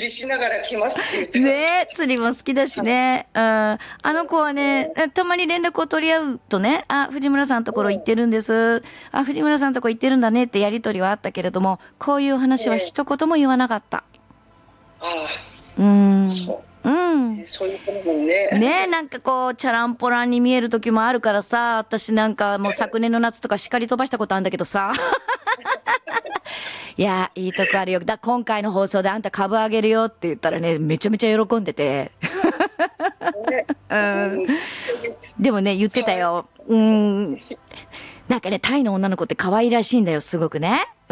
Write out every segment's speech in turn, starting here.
りしながら来ますって言ってました。 ねえ、釣りも好きだしね。うん。あの子はね、たまに連絡を取り合うとね、あ、藤村さんのところ行ってるんです。あ、藤村さんのところ行ってるんだねってやりとりはあったけれども、こういう話は一言も言わなかった。 ああ、 うん。 そう。 うん。 そういうこともね。 ねえ、なんかこう、チャランポランに見える時もあるからさ、私なんかもう昨年の夏とか叱り飛ばしたことあるんだけどさ。いや、いいとこあるよ。今回の放送であんた株上げるよって言ったらね、めちゃめちゃ喜んでて。うん。でもね、言ってたよ。なんかね、タイの女の子って可愛らしいんだよ、すごくね。うん。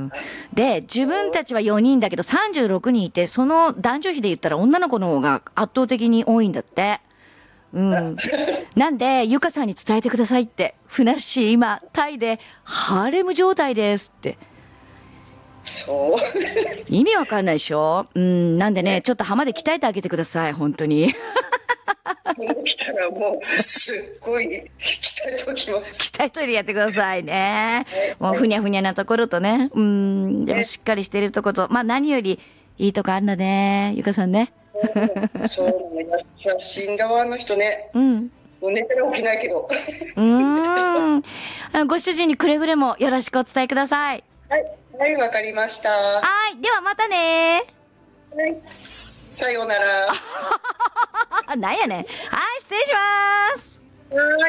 で、自分たちは4人だけど36人いて、その男女比で言ったら女の子の方が圧倒的に多いんだって。うん。なんで、ゆかさんに伝えてくださいって。ふなっしー今、タイでハーレム状態ですって。 そう。 意味わかんないでしょ。なんでね、ちょっと浜で鍛えてあげてください、本当に。 来たらもう、すっごい、鍛えておきます。 鍛えといてやってくださいね。もうふにゃふにゃなところとね。でもしっかりしてるとこと、まあ何よりいいとこあんだね、ゆかさんね。 そう、優しい側の人ね。もう寝たら起きないけど。 ご主人にくれぐれもよろしくお伝えください。 はい、はい、わかりました。 はい、ではまたね。 はい、さようなら。 なんやねん。はい、失礼します。 はい。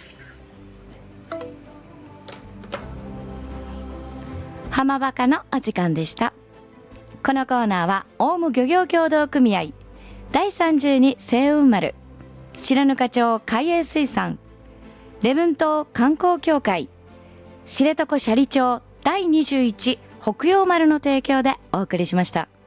浜バカのお時間でした。このコーナーはオウム漁業協同組合第32星雲丸、白糠町海栄水産、礼文島観光協会、知床斜里町第21北洋丸の提供でお送りしました。